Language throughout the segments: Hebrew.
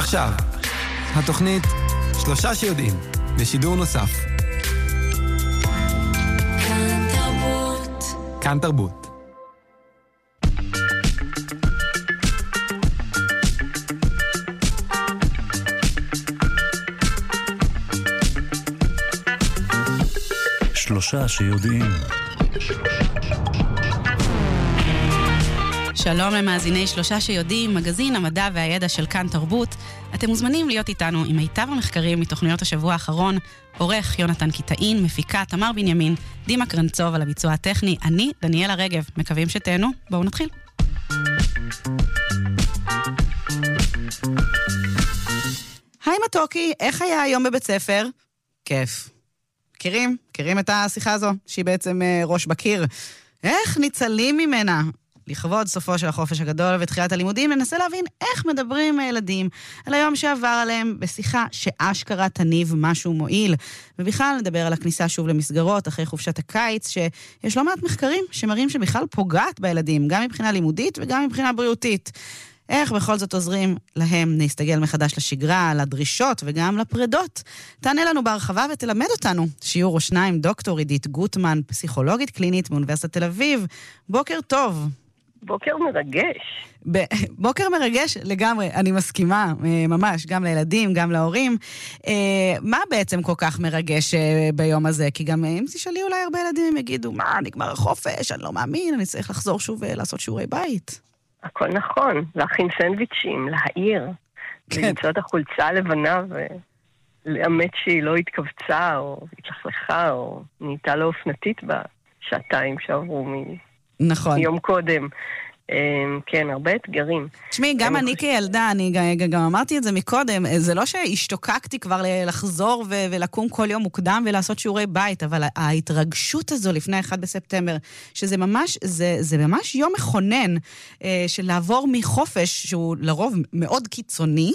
עכשיו, התוכנית שלושה שיודעים, בשידור נוסף. כאן תרבות. שלושה שיודעים. שלום למאזיני שלושה שיודעים, מגזין המדע והידע של כאן תרבות. אתם מוזמנים להיות איתנו עם מיטב המחקרים מתוכניות השבוע האחרון. עורך יונתן קיטאין, מפיקה תמר בנימין, דימה קרנצוב על הביצוע הטכני, אני דניאלה רגב. מקווים שתהנו, בואו נתחיל. היי מתוקי, איך היה היום בבית ספר? כיף. מכירים את השיחה הזו, שהיא בעצם ראש בקיר. איך ניצלים ממנה? לכבוד סופו של החופש הגדול ותחילת הלימודים, ננסה להבין איך מדברים הילדים על היום שעבר עליהם בשיחה שאשכרה תניב משהו מועיל. ובכלל נדבר על הכניסה שוב למסגרות אחרי חופשת הקיץ, שיש לא מעט מחקרים שמראים שבכלל פוגעת בילדים, גם מבחינה לימודית וגם מבחינה בריאותית. איך בכל זאת עוזרים להם להסתגל מחדש לשגרה, לדרישות וגם לפרדות? תענה לנו בהרחבה ותלמד אותנו. שיעור או שניים, דוקטור עידית גוטמן, פסיכולוגית קלינית מאוניברסיטת תל אביב. בוקר טוב. בוקר מרגש. בוקר מרגש לגמרי, אני מסכימה, ממש, גם לילדים, גם להורים. מה בעצם כל כך מרגש ביום הזה? כי גם אם תשאלי אולי הרבה ילדים יגידו, מה, נגמר החופש, אני לא מאמין, אני צריך לחזור שוב ולעשות שיעורי בית. הכל נכון, להכין סנדוויצ'ים, להעיר, למצוא את החולצה הלבנה ולאמת שהיא לא התכווצה או התלכלכה או נהייתה לא אופנתית בשעתיים שעברו נכון. מיום קודם. כן, הרבה אתגרים. תשמעי, גם אני כילדה, אני גם אמרתי את זה מקודם, זה לא שהשתוקקתי כבר לחזור ולקום כל יום מוקדם ולעשות שיעורי בית, אבל ההתרגשות הזו לפני 1 בספטמבר, שזה ממש יום מכונן של לעבור מחופש, שהוא לרוב מאוד קיצוני,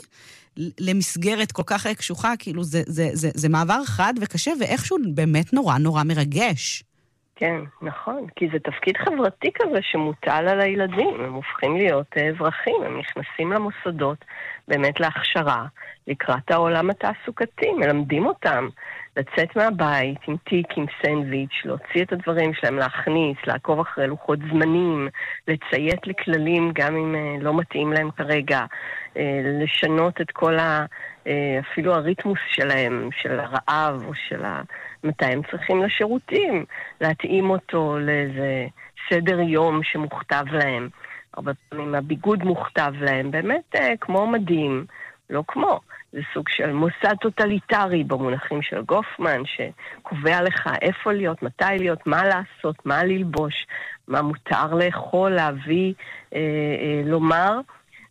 למסגרת כל כך קשוחה, כאילו זה מעבר חד וקשה, ואיכשהו באמת נורא מרגש. כן, נכון, כי זה תפקיד חברתי כזה שמוטל על הילדים, הם הופכים להיות אזרחים, הם נכנסים למוסדות באמת להכשרה, לקראת העולם התעסוקתי, מלמדים אותם לצאת מהבית עם תיק, עם סנדוויץ', להוציא את הדברים שלהם, להכניס, לעקוב אחרי לוחות זמנים, לציית לכללים גם אם לא מתאים להם כרגע, לשנות את כל אפילו הריתמוס שלהם, של הרעב או של מתי הם צריכים לשירותים, להתאים אותו לאיזה סדר יום שמוכתב להם. הרבה פעמים הביגוד מוכתב להם, באמת כמו מדים, לא כמו. זה סוג של מוסד טוטליטרי במונחים של גופמן, שקובע לך איפה להיות, מתי להיות, מה לעשות, מה ללבוש, מה מותר לאכול, להביא, לומר.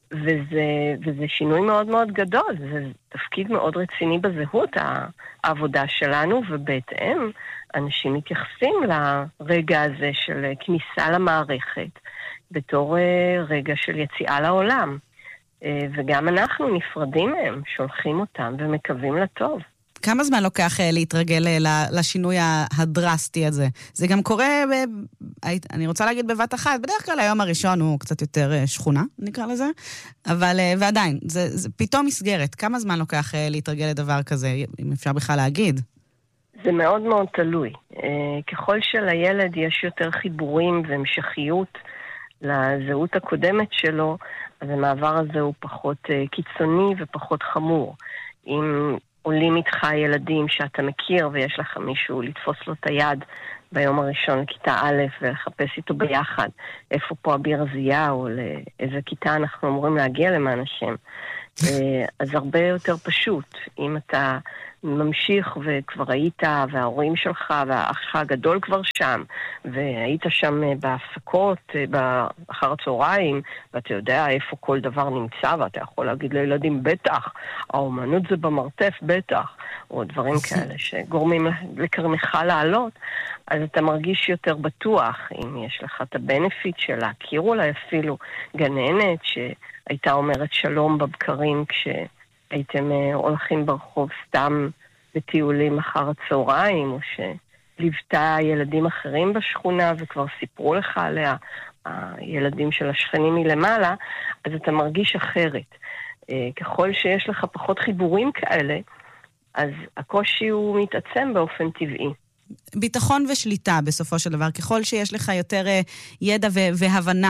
וזה שינוי מאוד מאוד גדול, זה תפקיד מאוד רציני בזהות העבודה שלנו, ובהתאם אנשים מתייחסים לרגע הזה של כניסה למערכת, בתור רגע של יציאה לעולם. וגם אנחנו נפרדים מהם, שולחים אותם ומקווים לטוב. כמה זמן לוקח להתרגל לשינוי הדרסטי הזה? זה גם קורה, אני רוצה להגיד בבת אחת, בדרך כלל היום הראשון הוא קצת יותר שכונה, נקרא לזה, אבל ועדיין, זה פתאום מסגרת. כמה זמן לוקח להתרגל לדבר כזה, אם אפשר בכלל להגיד? זה מאוד מאוד תלוי. ככל שלילד יש יותר חיבורים והמשכיות לזהות הקודמת שלו, אז המעבר הזה הוא פחות קיצוני ופחות חמור. אם עולים איתך ילדים שאתה מכיר ויש לך מישהו לתפוס לו את היד ביום הראשון לכיתה א' ולחפש איתו ביחד איפה פה הברזייה או לאיזה כיתה אנחנו אמורים להגיע למען השם. אז הרבה יותר פשוט. אם אתה ממשיך וכבר היית וההורים שלך והאח הגדול כבר שם והיית שם בהפסקות אחר הצהריים ואתה יודע איפה כל דבר נמצא ואתה יכול להגיד לילדים בטח, האומנות זה במרתף בטח, או דברים כאלה שגורמים לקרנך לעלות, אז אתה מרגיש יותר בטוח. אם יש לך את הבנפיט של להכיר אולי אפילו גננת שהייתה אומרת שלום בבקרים כשהייתם הולכים ברחוב סתם בטיולים אחר הצהריים, או שליוותה ילדים אחרים בשכונה וכבר סיפרו לך עליה, הילדים של השכנים מלמעלה, אז אתה מרגיש אחרת. ככל שיש לך פחות חיבורים כאלה, אז הקושי הוא מתעצם באופן טבעי. ביטחון ושליטה בסופו של דבר, ככל שיש לך יותר ידע והבנה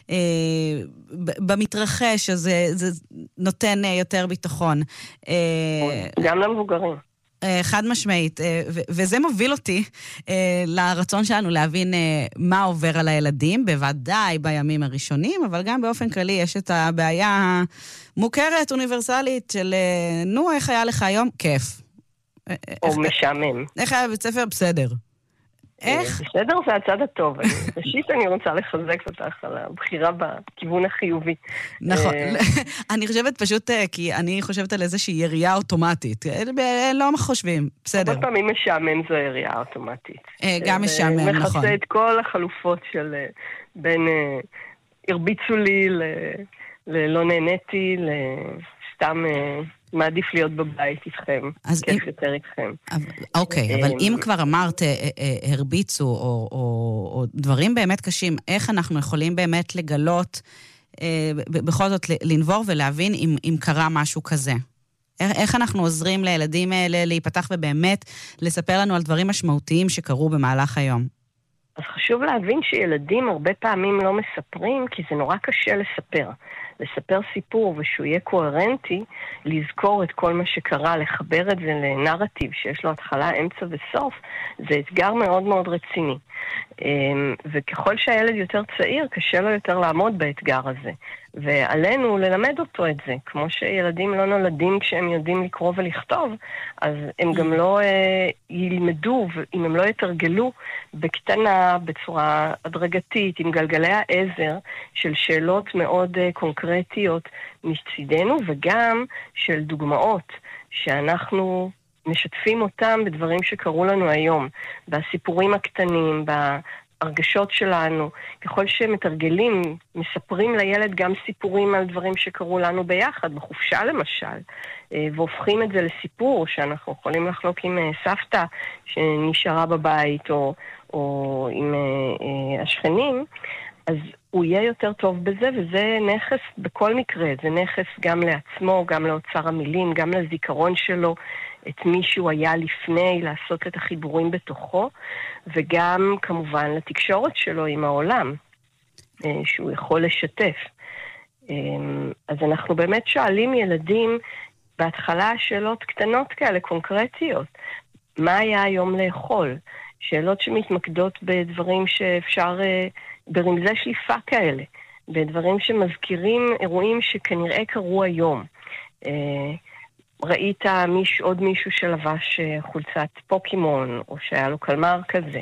במתרחש, אז זה נותן יותר ביטחון. גם למבוגרים. חד משמעית, וזה מוביל אותי לרצון שלנו להבין מה עובר על הילדים, בוודאי בימים הראשונים, אבל גם באופן כללי יש את הבעיה המוכרת, אוניברסלית, של איך היה לך היום? כיף. או משעמם. איך היה בבית ספר? בסדר. איך? בסדר זה הצד הטוב. ראשית אני רוצה לחזק אותך על הבחירה בכיוון החיובי. נכון. אני חושבת פשוט, כי אני חושבת על איזושהי ירייה אוטומטית. לא מה חושבים, בסדר. הרבה פעמים משעמם זו ירייה אוטומטית. גם משעמם, נכון. מחצה את כל החלופות של בין הרביצו לי, ללא נהניתי, לסתם מעדיף להיות בבית איתכם, כיף יותר איתכם. אוקיי, אבל אם כבר אמרת הרביצו או דברים באמת קשים, איך אנחנו יכולים באמת לגלות, בכל זאת לנבור ולהבין אם קרה משהו כזה? איך אנחנו עוזרים לילדים האלה להיפתח ובאמת לספר לנו על דברים משמעותיים שקרו במהלך היום? אז חשוב להבין שילדים הרבה פעמים לא מספרים, כי זה נורא קשה לספר סיפור ושהוא יהיה קוהרנטי, לזכור את כל מה שקרה, לחבר את זה לנרטיב שיש לו התחלה, אמצע וסוף, זה אתגר מאוד מאוד רציני. וככל שהילד יותר צעיר, קשה לו יותר לעמוד באתגר הזה. ועלינו ללמד אותו את זה. כמו שילדים לא נולדים כשהם יודעים לקרוא ולכתוב, אז הם גם לא ילמדו, אם הם לא יתרגלו בקטנה, בצורה הדרגתית, עם גלגלי העזר, של שאלות מאוד קונקרטיות מצידנו, וגם של דוגמאות שאנחנו משתפים אותם בדברים שקרו לנו היום, בסיפורים הקטנים, בהרגשות שלנו. ככל שמתרגלים, מספרים לילד גם סיפורים על דברים שקרו לנו ביחד, בחופשה למשל, והופכים את זה לסיפור שאנחנו יכולים לחלוק עם סבתא שנשארה בבית או עם השכנים, אז הוא יהיה יותר טוב בזה, וזה נכס בכל מקרה. זה נכס גם לעצמו, גם לאוצר המילים, גם לזיכרון שלו, את מי שהוא היה לפני, לעשות את החיבורים בתוכו, וגם כמובן לתקשורת שלו עם העולם, שהוא יכול לשתף. אז אנחנו באמת שואלים ילדים, בהתחלה שאלות קטנות כאלה, קונקרטיות. מה היה היום לאכול? שאלות שמתמקדות בדברים שאפשר, ברמזי שליפה כאלה, בדברים שמזכירים אירועים שכנראה קרו היום. ראית עוד מישהו שלבש חולצת פוקימון, או שהיה לו קלמר כזה.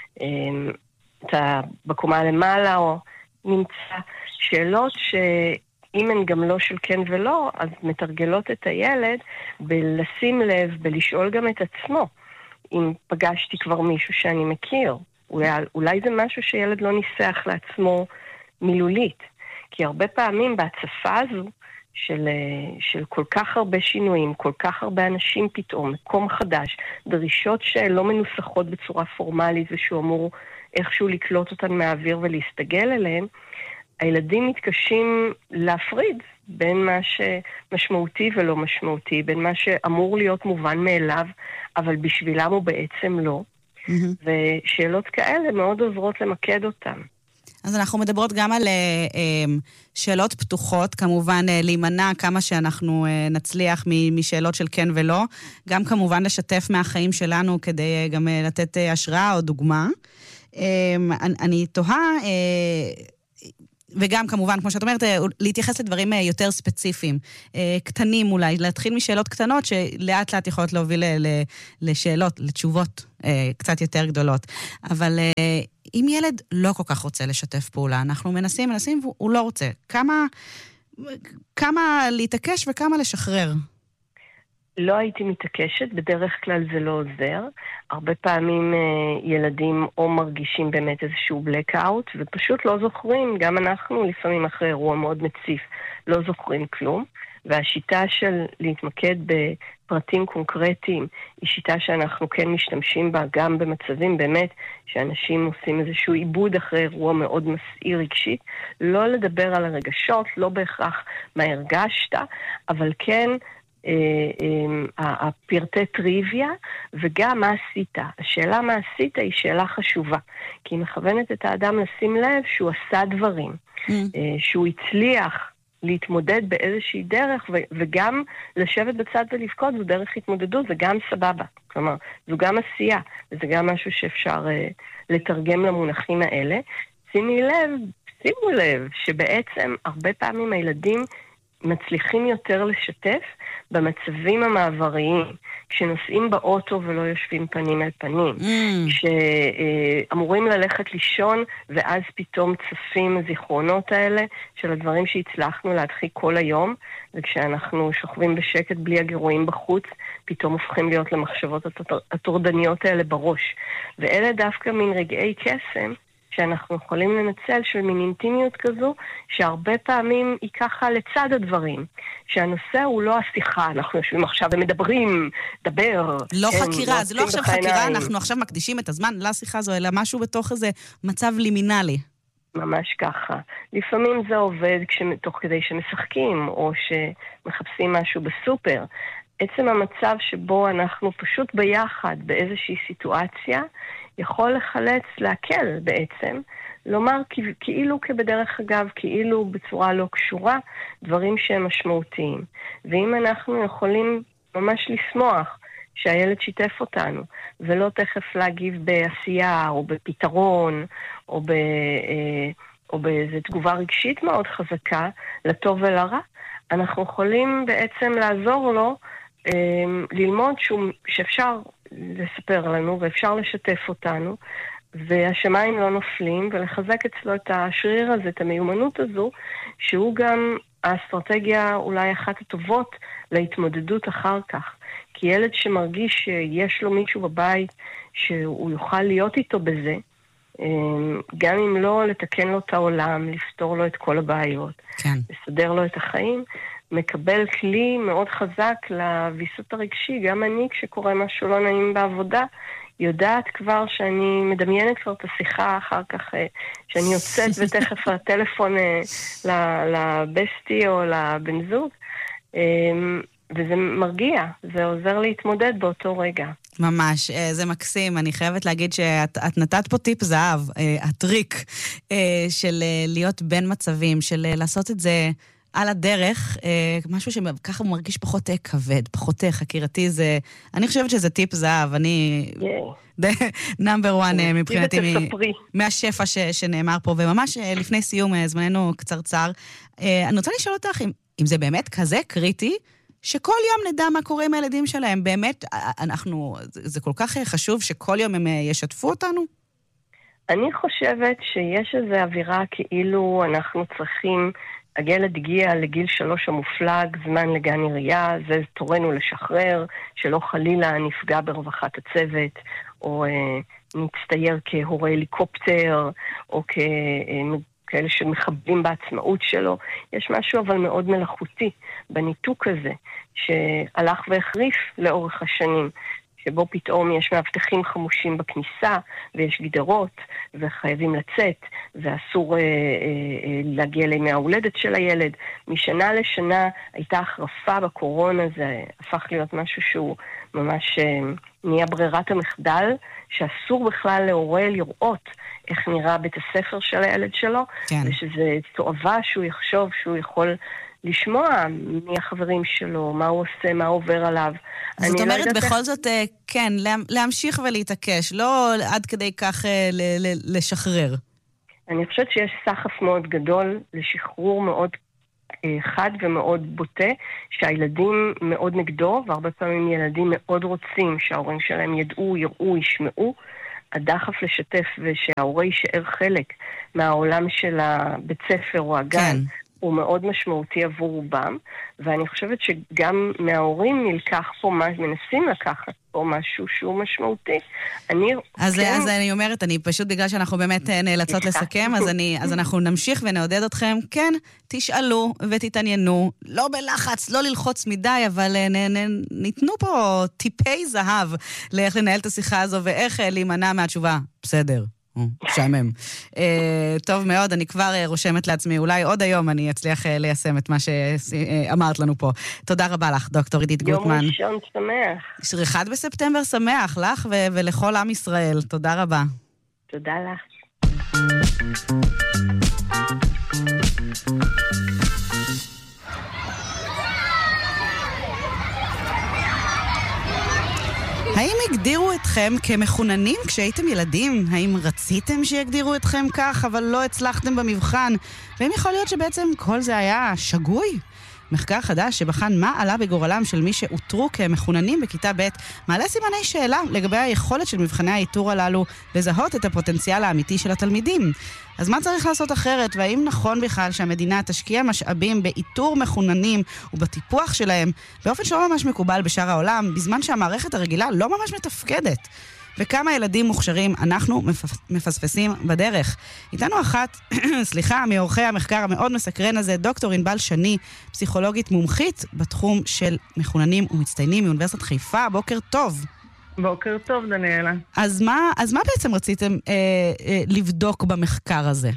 אתה בקומה למעלה, או נמצא שאלות שאם הן גם לא של כן ולא, אז מתרגלות את הילד בלשים לב, בלשאול גם את עצמו. אם פגשתי כבר מישהו שאני מכיר, אולי זה משהו שילד לא ניסח לעצמו מילולית. כי הרבה פעמים בהצפה הזו, של כל כך הרבה שינויים, כל כך הרבה אנשים פתאום, מקום חדש, דרישות שלא מנוסחות בצורה פורמלית ושהוא אמור איכשהו לקלוט אותן מהאוויר ולהסתגל אליהן, הילדים מתקשים להפריד בין מה שמשמעותי ולא משמעותי, בין מה שאמור להיות מובן מאליו, אבל בשבילם הוא בעצם לא. ושאלות כאלה מאוד עוזרות למקד אותם. אז אנחנו מדברות גם על שאלות פתוחות, כמובן להימנע כמה שאנחנו נצליח משאלות של כן ולא, גם כמובן לשתף מהחיים שלנו כדי גם לתת השראה או דוגמה. אני תוהה, וגם כמובן, כמו שאת אומרת, להתייחס לדברים יותר ספציפיים, קטנים אולי, להתחיל משאלות קטנות שלאט לאט יכולות להוביל לשאלות, לתשובות קצת יותר גדולות. אבל אם ילד לא כל כך רוצה לשתף פעולה, אנחנו מנסים, והוא לא רוצה. כמה להתעקש וכמה לשחרר? לא הייתי מתעקשת, בדרך כלל זה לא עוזר. הרבה פעמים ילדים או מרגישים באמת איזשהו blackout, ופשוט לא זוכרים, גם אנחנו לפעמים אחרי אירוע מאוד מציף, לא זוכרים כלום. והשיטה של להתמקד בפרטים קונקרטיים היא שיטה שאנחנו כן משתמשים בה גם במצבים באמת שאנשים עושים איזשהו עיבוד אחרי אירוע מאוד מסעיר רגשית. לא לדבר על הרגשות, לא בהכרח מה הרגשת, אבל כן הפרטי טריוויה וגם מה עשית. השאלה מה עשית היא שאלה חשובה, כי היא מכוונת את האדם לשים לב שהוא עשה דברים, שהוא הצליח להתמודד באיזושהי דרך, וגם לשבת בצד ולבכות זו דרך התמודדות, זה גם סבבה. כלומר, זו גם עשייה, וזה גם משהו שאפשר לתרגם למונחים האלה. שימו לב שבעצם הרבה פעמים הילדים מצליחים יותר לשתף במצבים המעבריים, כשנוסעים באוטו ולא יושבים פנים אל פנים, שאמורים ללכת לישון ואז פתאום צפים הזיכרונות האלה של הדברים שהצלחנו להדחיק כל היום, וכשאנחנו שוכבים בשקט בלי הגירויים בחוץ, פתאום הופכים להיות למחשבות הטורדניות האלה בראש. ואלה דווקא מן רגעי קסם, שאנחנו יכולים לנצל של מין אינטימיות כזו, שהרבה פעמים היא ככה לצד הדברים. שהנושא הוא לא השיחה, אנחנו יושבים עכשיו ומדברים, דבר. לא חקירה, זה לא עכשיו חקירה, אנחנו עכשיו מקדישים את הזמן לשיחה הזו, אלא משהו בתוך איזה מצב לימינלי. ממש ככה. לפעמים זה עובד תוך כדי שמשחקים, או שמחפשים משהו בסופר. עצם המצב שבו אנחנו פשוט ביחד באיזושהי סיטואציה, יכול לחלץ, להקל בעצם, לומר כאילו כבדרך אגב, כאילו בצורה לא קשורה, דברים שהם משמעותיים. ואם אנחנו יכולים ממש לשמוח שהילד שיתף אותנו, ולא תכף להגיב בעשייה או בפתרון, או באיזו תגובה רגשית מאוד חזקה, לטוב ולרע, אנחנו יכולים בעצם לעזור לו ללמוד שאפשר לספר לנו ואפשר לשתף אותנו, והשמיים לא נופלים, ולחזק אצלו את השריר הזה, את המיומנות הזו, שהוא גם האסטרטגיה אולי אחת הטובות להתמודדות אחר כך. כי ילד שמרגיש שיש לו מישהו בבית שהוא יוכל להיות איתו בזה, גם אם לא לתקן לו את העולם, לפתור לו את כל הבעיות, כן. לסדר לו את החיים, מקבל כלי מאוד חזק לוויסות הרגשי. גם אני, כשקורה משהו לא נעים בעבודה, יודעת כבר שאני מדמיינת כבר את השיחה אחר כך, שאני יוצאת ותכף הטלפון לבסטי או לבן זוג, וזה מרגיע, זה עוזר להתמודד באותו רגע. ממש, זה מקסים. אני חייבת להגיד שאת נתת פה טיפ זהב, הטריק של להיות בין מצבים, של לעשות את זה על הדרך, משהו שככה הוא מרגיש פחות כבד, פחות חקירתי, זה, אני חושבת שזה טיפ זהב, אני נאמבר 1 מבחינתי מהשפע שנאמר פה, וממש לפני סיום, זמננו קצרצר, אני רוצה לשאול אותך אם זה באמת כזה קריטי, שכל יום נדע מה קורה עם הילדים שלהם, באמת, זה כל כך חשוב שכל יום הם ישתפו אותנו? אני חושבת שיש איזו אווירה כאילו אנחנו צריכים, הילד הגיע לגיל 3 המופלג, זמן לגן עירייה, זה תורנו לשחרר, שלא חלילה נפגע ברווחת הצוות, או נצטייר כהורי הליקופטר, או כאלה שמחבלים בעצמאות שלו. יש משהו אבל מאוד מלאכותי בניתוק הזה, שהלך והחריף לאורך השנים, שבו פתאום יש מאבטחים חמושים בכניסה, ויש גדרות, וחייבים לצאת, ואסור להגיע לימי ההולדת של הילד. משנה לשנה הייתה החרפה בקורונה, זה הפך להיות משהו שהוא ממש נהיה ברירת המחדל, שאסור בכלל להורה לראות איך נראה בית הספר של הילד שלו, כן. ושזה תועבה שהוא יחשוב שהוא יכול לשמוע מי החברים שלו, מה הוא עושה, מה עובר עליו. זאת אומרת, בכל זאת, כן, להמשיך ולהתעקש, לא עד כדי כך לשחרר. אני חושבת שיש סחף מאוד גדול לשחרור מאוד חד ומאוד בוטה, שהילדים מאוד נגדו, והרבה פעמים ילדים מאוד רוצים שההורים שלהם ידעו, יראו, ישמעו. הדחף לשתף ושההורה יישאר חלק מהעולם של הבית ספר או הגן, כן. הוא מאוד משמעותי עבור רובם, ואני חושבת שגם מההורים מנסים לקחת פה משהו שהוא משמעותי. אז אני אומרת, אני פשוט בגלל שאנחנו באמת נאלצות לסכם, אז אנחנו נמשיך ונעודד אתכם, כן, תשאלו ותתעניינו, לא בלחץ, לא ללחוץ מדי, אבל ניתנו פה טיפי זהב לאיך לנהל את השיחה הזו, ואיך להימנע מהתשובה, בסדר. שעמם. טוב מאוד, אני כבר רושמת לעצמי, אולי עוד היום אני אצליח ליישם את מה שאמרת לנו פה. תודה רבה לך, דוקטור עידית גוטמן. יום ראשון שמח. 1 בספטמבר שמח לך ולכל עם ישראל. תודה רבה. תודה לך. האם הגדירו אתכם כמחוננים כשהייתם ילדים? האם רציתם שיגדירו אתכם כך, אבל לא הצלחתם במבחן? והאם יכול להיות שבעצם כל זה היה שגוי? מחקר חדש שבחן מה עלה בגורלם של מי שאותרו כמחוננים בכיתה ב' מעלה סימני שאלה לגבי היכולת של מבחני האיתור הללו לזהות את הפוטנציאל האמיתי של התלמידים. אז מה צריך לעשות אחרת, והאם נכון בכלל שהמדינה תשקיע משאבים באיתור מחוננים ובטיפוח שלהם באופן שלא ממש מקובל בשאר העולם, בזמן שהמערכת הרגילה לא ממש מתפקדת? וכמה ילדים מוכשרים אנחנו מפספסים בדרך. איתנו אחת, מעורכי המחקר המאוד מסקרן הזה, דוקטור ענבל שני, פסיכולוגית מומחית בתחום של מחוננים ומצטיינים מאוניברסיטת חיפה. בוקר טוב. בוקר טוב, דניאלה. אז מה בעצם רציתם לבדוק במחקר הזה?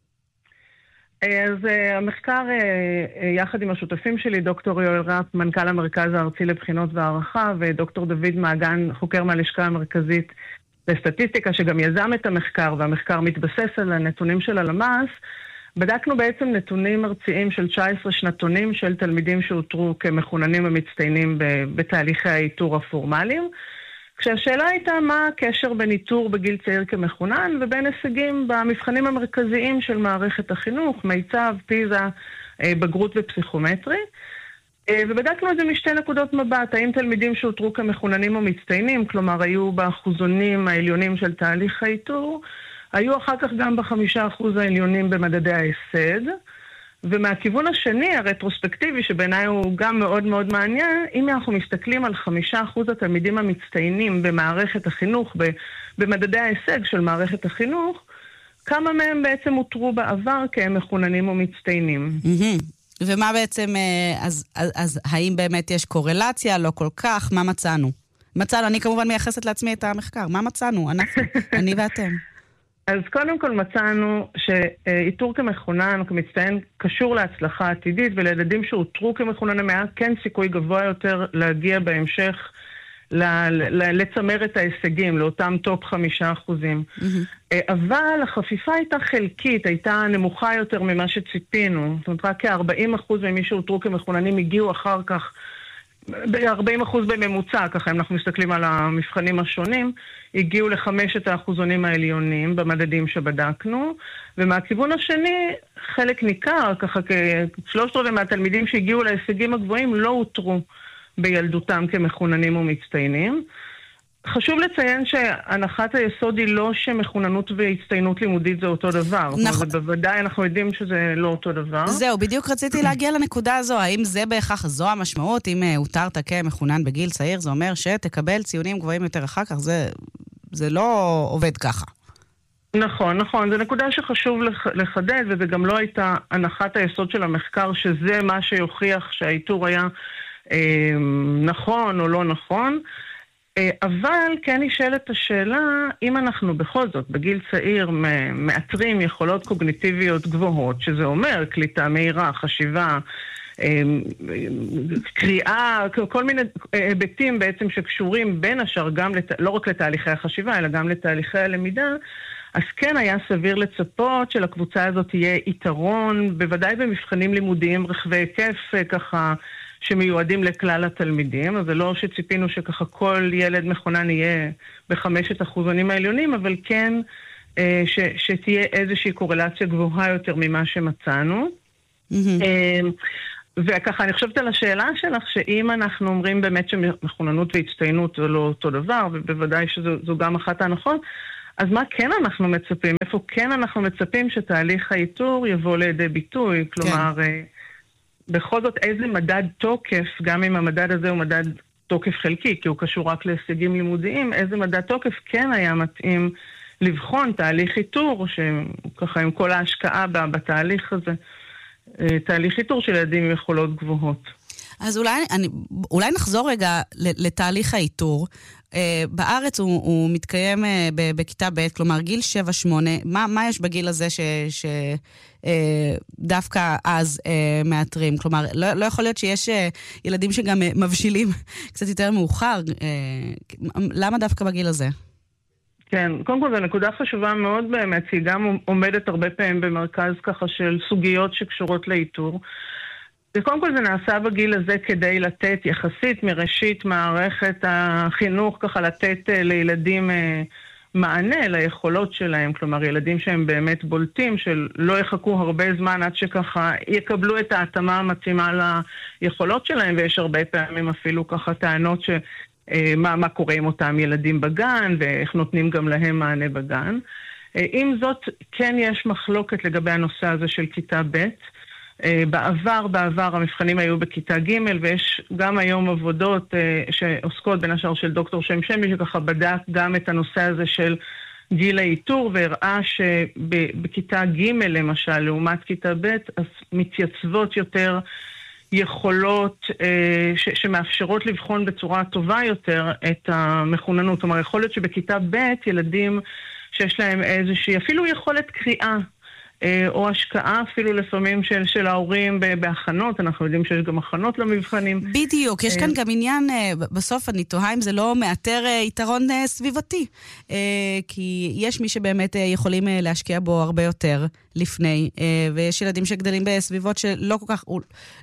אז המחקר, יחד עם השותפים שלי, דוקטור יואל ראפ, מנכ"ל המרכז הארצי לבחינות והערכה, ודוקטור דוד מעגן, חוקר מהלשכה המרכזית לסטטיסטיקה, שגם יזם את המחקר, והמחקר מתבסס על הנתונים של הלמ"ס, בדקנו בעצם נתונים ארציים של 19 שנתונים של תלמידים שאותרו כמחוננים ומצטיינים בתהליכי האיתור הפורמליים, כשהשאלה הייתה מה הקשר בין איתור בגיל צעיר כמחונן ובין הישגים במבחנים המרכזיים של מערכת החינוך, מיצ"ב, פיזה, בגרות ופסיכומטרי. ובדקנו את זה משתי נקודות מבט, האם תלמידים שאותרו כמחוננים או מצטיינים, כלומר היו באחוזונים העליונים של תהליך האיתור, היו אחר כך גם ב5% העליונים במדדי ההישג, ומהכיוון השני, הרטרוספקטיבי, שבעיניי הוא גם מאוד מאוד מעניין, אם אנחנו מסתכלים על 5% התלמידים המצטיינים במערכת החינוך, במדדי ההישג של מערכת החינוך, כמה מהם בעצם אותרו בעבר כהם מחוננים או מצטיינים. ומה בעצם, אז האם באמת יש קורלציה? לא כל כך, מה מצאנו? אני כמובן מייחסת לעצמי את המחקר. מה מצאנו? אני ואתם. אז קודם כל מצאנו שאיתור כמחונן או כמצטיין קשור להצלחה עתידית, ולילדים שאותרו כמחונן היה כן סיכוי גבוה יותר להגיע בהמשך לצמר את ההישגים, לאותם טופ 5%. אבל החפיפה הייתה חלקית, הייתה נמוכה יותר ממה שציפינו. זאת אומרת, רק כ-40% ממי שאותרו כמחוננים הגיעו אחר כך, ב-40% בממוצע, ככה אם אנחנו מסתכלים על המבחנים השונים, הגיעו ל5 האחוזונים העליונים במדדים שבדקנו, ומהכיוון השני, חלק ניכר, ככה כ3/4 מהתלמידים שהגיעו להישגים הגבוהים לא אותרו בילדותם כמחוננים ומצטיינים. חשוב לציין שהנחת היסוד היא לא שמחוננות והצטיינות לימודית זה אותו דבר. נכון. בוודאי אנחנו יודעים שזה לא אותו דבר. זהו, בדיוק רציתי להגיע לנקודה הזו. האם זה בהכרח זו המשמעות? אם הותרת כמחונן בגיל צעיר, זה אומר שתקבל ציונים גבוהים יותר אחר כך. זה לא עובד ככה. נכון. זו נקודה שחשוב לחדד, וזה גם לא הייתה הנחת היסוד של המחקר, שזה מה שיוכיח שהאיתור היה נכון או לא נכון. אבל כן נשאלת השאלה, אם אנחנו בכל זאת בגיל צעיר מאתרים יכולות קוגניטיביות גבוהות, שזה אומר קליטה מהירה, חשיבה, קריאה, כל מיני היבטים בעצם שקשורים בין השאר גם לא רק לתהליכי החשיבה, אלא גם לתהליכי הלמידה, אז כן היה סביר לצפות שלקבוצה הזאת תהיה יתרון, בוודאי במבחנים לימודיים רחבי היקף ככה, שמיועדים לכלל התלמידים, אז זה לא שציפינו שככה כל ילד מחונן יהיה ב5 האחוזונים העליונים, אבל כן שתהיה איזושהי קורלציה גבוהה יותר ממה שמצאנו. וככה אני חושבת על השאלה שלך, שאם אנחנו אומרים באמת שמחוננות והצטיינות זה לא אותו דבר, ובוודאי שזו גם אחת ההנחות, אז מה כן אנחנו מצפים? איפה כן אנחנו מצפים שתהליך האיתור יבוא לידי ביטוי? כלומר, בכל זאת איזה מדד תוקף, גם אם המדד הזה הוא מדד תוקף חלקי, כי הוא קשור רק להישגים לימודיים, איזה מדד תוקף כן היה מתאים לבחון תהליך איתור, שככה עם כל ההשקעה בתהליך הזה, תהליך איתור של ילדים עם יכולות גבוהות. אז אולי נחזור רגע לתהליך האיתור. בארץ הוא מתקיים בכיתה ב', כלומר גיל 7-8. מה יש בגיל הזה שדווקא אז מאתרים? כלומר, לא יכול להיות שיש ילדים שגם מבשילים קצת יותר מאוחר. למה דווקא בגיל הזה? כן, קודם כל זו נקודה חשובה מאוד באמת, היא גם עומדת הרבה פעמים במרכז ככה של סוגיות שקשורות לאיתור. וקודם כל זה נעשה בגיל הזה כדי לתת יחסית מראשית מערכת החינוך, ככה לתת לילדים מענה ליכולות שלהם, כלומר ילדים שהם באמת בולטים, שלא יחכו הרבה זמן עד שככה יקבלו את ההתאמה המתאימה ליכולות שלהם, ויש הרבה פעמים אפילו ככה טענות מה קורה עם אותם ילדים בגן, ואיך נותנים גם להם מענה בגן. עם זאת, כן יש מחלוקת לגבי הנושא הזה של כיתה ב'. בעבר המבחנים היו בכיתה ג' ויש גם היום עבודות שעוסקות בין השאר של דוקטור שמי שככה בדק גם את הנושא הזה של גיל האיתור והראה שבכיתה ג' למשל לעומת כיתה ב' אז מתייצבות יותר יכולות שמאפשרות לבחון בצורה טובה יותר את המחוננות. זאת אומרת, יכול להיות שבכיתה ב' ילדים שיש להם איזושהי אפילו יכולת קריאה או השקעה אפילו לפעמים של ההורים בהכנות, אנחנו יודעים שיש גם הכנות למבחנים. בדיוק, יש כאן גם עניין, בסוף אני תוהה אם זה לא מאתר יתרון סביבתי, כי יש מי שבאמת יכולים להשקיע בו הרבה יותר לפני, ויש ילדים שגדלים בסביבות שלא כל כך,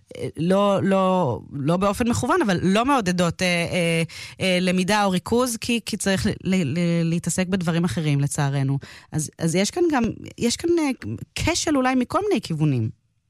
לא באופן מכוון, אבל לא מעודדות למידה או ריכוז, כי צריך להתעסק בדברים אחרים לצערנו. אז יש כאן כשל אולי מכל מיני כיוונים.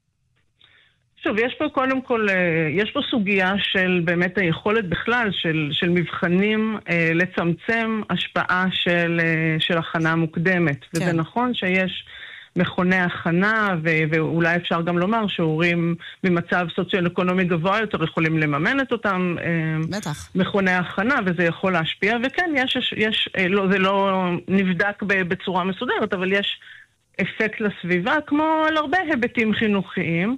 שוב, יש פה קודם כל, יש פה סוגיה של באמת היכולת בכלל של מבחנים לצמצם השפעה של הכנה מוקדמת. כן. וזה נכון שיש מכוני הכנה, ואולי אפשר גם לומר שהורים במצב סוציו-אקונומי גבוה יותר יכולים לממן את אותם מכוני הכנה, וזה יכול להשפיע. וכן, זה לא נבדק בצורה מסודרת, אבל יש אפקט לסביבה, כמו על הרבה היבטים חינוכיים.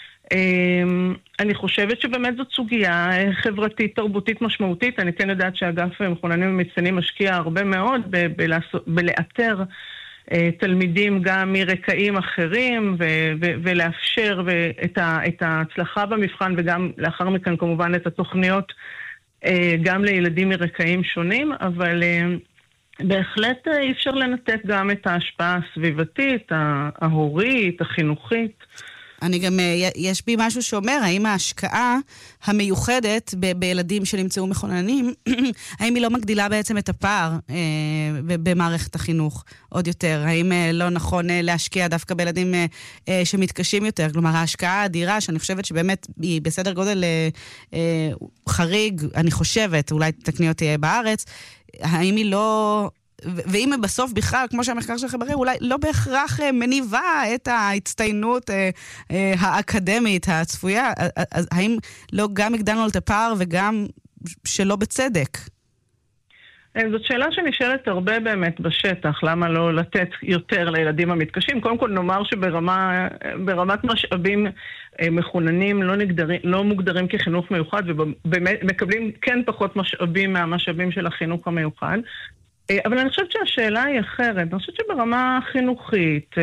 אני חושבת שבאמת זאת סוגיה חברתית, תרבותית משמעותית. אני כן יודעת שהאגף מחוננים ומצטיינים משקיע הרבה מאוד בלאתר תלמידים גם מרקעים אחרים ולאפשר את ההצלחה במבחן וגם לאחר מכן כמובן את התוכניות גם לילדים מרקעים שונים, אבל בהחלט אי אפשר לנתק גם את ההשפעה הסביבתית, ההורית, החינוכית. אני גם, יש בי משהו שאומר, האם ההשקעה המיוחדת בילדים שנמצאו מכוננים, האם היא לא מגדילה בעצם את הפער במערכת החינוך עוד יותר? האם לא נכון להשקיע דווקא בילדים שמתקשים יותר? כלומר, ההשקעה האדירה, שאני חושבת שבאמת היא בסדר גודל חריג, אני חושבת, אולי תקני אותי בארץ, האם היא לא... ואם בסוף בכלל, כמו שהמחקר שלך ברר, אולי לא בהכרח מניבה את ההצטיינות האקדמית הצפויה, אז האם לא גם הגדלנו את הפער וגם שלא בצדק? זאת שאלה שנשאלת הרבה באמת בשטח, למה לא לתת יותר לילדים המתקשים? קודם כל נאמר שברמת משאבים מחוננים לא מוגדרים כחינוך מיוחד, ובאמת מקבלים כן פחות משאבים מהמשאבים של החינוך המיוחד. אבל אני חושבת שהשאלה היא אחרת. אני חושבת שברמה חינוכית,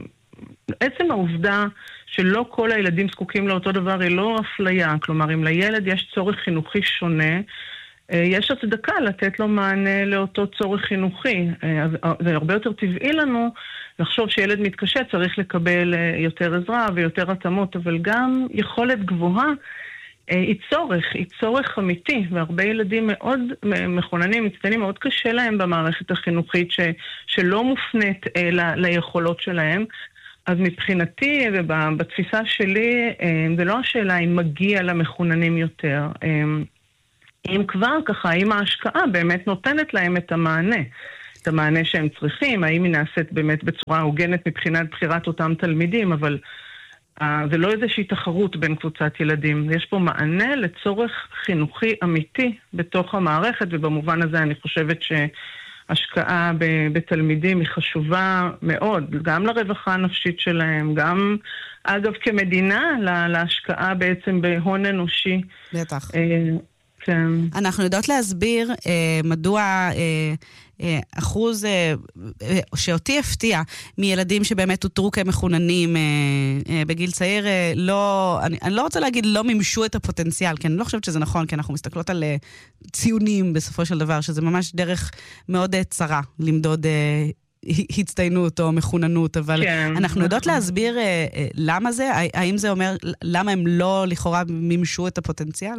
עצם העובדה שלא כל הילדים זקוקים לאותו דבר היא לא אפליה. כלומר, אם לילד יש צורך חינוכי שונה, יש הצדקה לתת לו מענה לאותו צורך חינוכי. אז זה הרבה יותר טבעי לנו לחשוב שילד מתקשה צריך לקבל יותר עזרה ויותר התאמות, אבל גם יכולת גבוהה היא צורך אמיתי, והרבה ילדים מאוד מכוננים, מצטיינים, מאוד קשה להם במערכת החינוכית שלא מופנית ליכולות שלהם. אז מבחינתי ובתפיסה שלי, זה לא השאלה אם מגיע למכוננים יותר, אם כבר ככה, אם ההשקעה באמת נותנת להם את המענה. את המענה שהם צריכים, האם היא נעשית באמת בצורה הוגנת מבחינת בחירת אותם תלמידים, אבל זה לא איזושהי תחרות בין קבוצת ילדים. יש פה מענה לצורך חינוכי אמיתי בתוך המערכת, ובמובן הזה אני חושבת שהשקעה בתלמידים היא חשובה מאוד, גם לרווחה הנפשית שלהם, גם אגב כמדינה להשקעה בעצם בהון אנושי. בטח. כן. אנחנו יודעות להסביר מדוע אחוז שאותי הפתיע מילדים שבאמת הותרו כמחוננים בגיל צעיר, אני לא רוצה להגיד לא מימשו את הפוטנציאל, כי אני לא חושבת שזה נכון, כי אנחנו מסתכלות על ציונים בסופו של דבר, שזה ממש דרך מאוד צרה למדוד הצטיינות או מחוננות, אבל כן, אנחנו יודעות להסביר למה זה, האם זה אומר למה הם לא לכאורה מימשו את הפוטנציאל?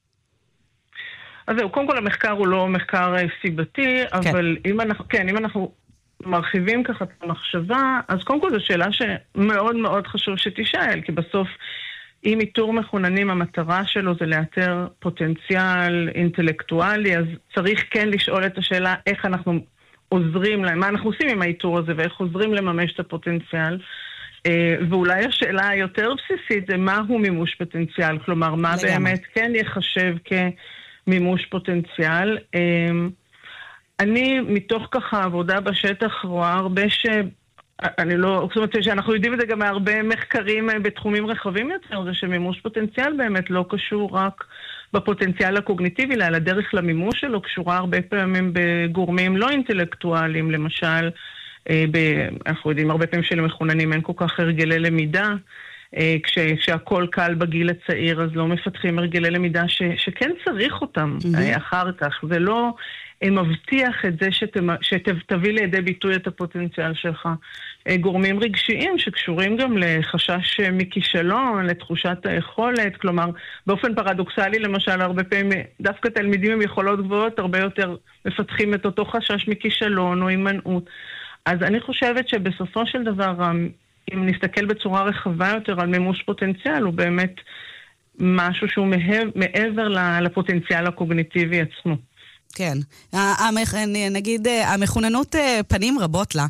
אז זהו, קודם כל המחקר הוא לא מחקר סיבתי, אבל אם אנחנו מרחיבים ככה את המחשבה, אז קודם כל זו שאלה שמאוד מאוד חשוב שתישאל, כי בסוף אם איתור מחוננים המטרה שלו זה לאתר פוטנציאל אינטלקטואלי, אז צריך כן לשאול את השאלה איך אנחנו עוזרים להם, מה אנחנו עושים עם האיתור הזה ואיך עוזרים לממש את הפוטנציאל. ואולי השאלה היותר בסיסית זה מהו מימוש פוטנציאל, כלומר מה באמת כן יחשב מימוש פוטנציאל. אני מתוך ככה עבודה בשטח רואה הרבה זאת אומרת שאנחנו יודעים את זה גם מהרבה מחקרים בתחומים רחבים יותר, זה שמימוש פוטנציאל באמת לא קשור רק בפוטנציאל הקוגניטיבי, אלא הדרך למימוש שלו קשורה הרבה פעמים בגורמים לא אינטלקטואליים, למשל, אנחנו יודעים הרבה פעמים שלמחוננים אין כל כך הרגלי למידה, כשהכל קל בגיל הצעיר, אז לא מפתחים הרגלי למידה שכן צריך אותם אחר כך. זה לא מבטיח את זה שתביא לידי ביטוי את הפוטנציאל שלך. גורמים רגשיים שקשורים גם לחשש מכישלון, לתחושת היכולת, כלומר, באופן פרדוקסלי, למשל, הרבה פעמים, דווקא תלמידים עם יכולות גבוהות, הרבה יותר מפתחים את אותו חשש מכישלון או הימנעות. אז אני חושבת שבסופו של דבר, אם נסתכל בצורה רחבה יותר על מימוש פוטנציאל, הוא באמת משהו שהוא מעבר לפוטנציאל הקוגניטיבי עצמו. כן, נגיד, המחוננות פנים רבות לה,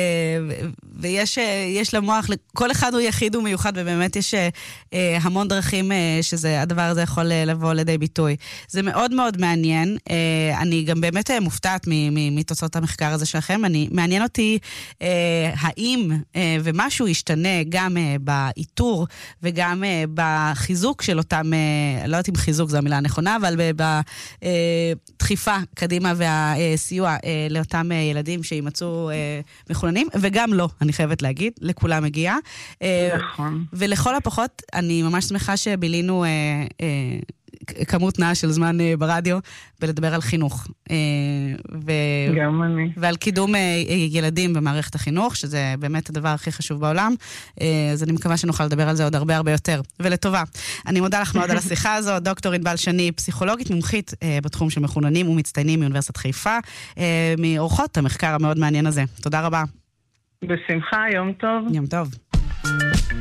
ויש למוח, כל אחד הוא יחיד ומיוחד, ובאמת יש המון דרכים שהדבר הזה יכול לבוא לידי ביטוי. זה מאוד מאוד מעניין, אני גם באמת מופתעת מתוצאות המחקר הזה שלכם, מעניין אותי האם ומשהו ישתנה גם באיתור וגם בחיזוק של אותם, לא יודעת אם חיזוק זו המילה הנכונה, אבל בדחיפה קדימה והסיוע לאותם ילדים שימצאו מחוננים, וגם לא, אני חייבת להגיד, לכולם מגיע. נכון. ולכל הפחות, אני ממש שמחה שבילינו כמות נאה של זמן ברדיו, ולדבר על חינוך. גם אני. ועל קידום ילדים במערכת החינוך, שזה באמת הדבר הכי חשוב בעולם. אז אני מקווה שנוכל לדבר על זה עוד הרבה הרבה יותר. ולטובה. אני מודה לך מאוד על השיחה הזו. דוקטור ענבל שני, פסיכולוגית מומחית בתחום של מחוננים ומצטיינים מאוניברסיטת חיפה, מאורחות המחקר המאוד מעניין הזה. תודה רבה. בשמחה, יום טוב. יום טוב.